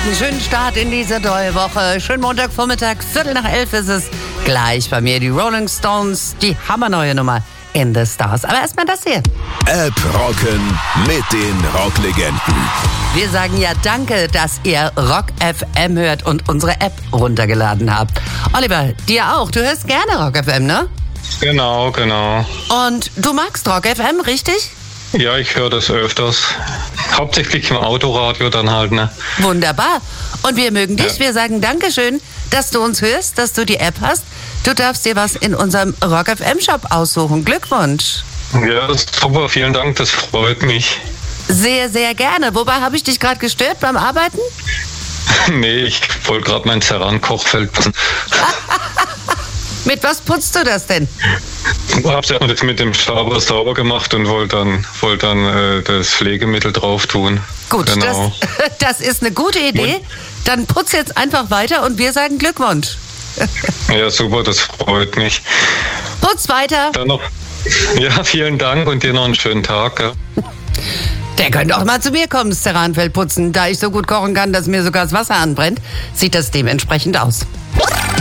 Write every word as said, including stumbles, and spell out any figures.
Einen schönen Start in diese neue Woche. Schönen Montagvormittag, Viertel nach elf ist es. Gleich bei mir die Rolling Stones, die hammerneue Nummer in the Stars. Aber erstmal das hier. App rocken mit den Rocklegenden. Wir sagen ja danke, dass ihr Rock F M hört und unsere App runtergeladen habt. Oliver, dir auch. Du hörst gerne Rock F M, ne? Genau, genau. Und du magst Rock F M, richtig? Ja, ich höre das öfters. Hauptsächlich im Autoradio dann halt, ne? Wunderbar. Und wir mögen dich. Ja. Wir sagen Dankeschön, dass du uns hörst, dass du die App hast. Du darfst dir was in unserem Rock F M Shop aussuchen. Glückwunsch. Ja, das ist super. Vielen Dank. Das freut mich. Sehr, sehr gerne. Wobei, habe ich dich gerade gestört beim Arbeiten? Nee, ich wollte gerade mein Ceran-Kochfeld putzen. Mit was putzt du das denn? Ich habe es jetzt mit dem Staber sauber gemacht und wollte dann, wollt dann äh, das Pflegemittel drauf tun. Gut, Genau. das, das ist eine gute Idee. Dann putz jetzt einfach weiter und wir sagen Glückwunsch. Ja, super. Das freut mich. Putz weiter. Dann noch. Ja, vielen Dank und dir noch einen schönen Tag. Ja. Der könnte auch mal zu mir kommen, das Ceranfeld putzen. Da ich so gut kochen kann, dass mir sogar das Wasser anbrennt, sieht das dementsprechend aus.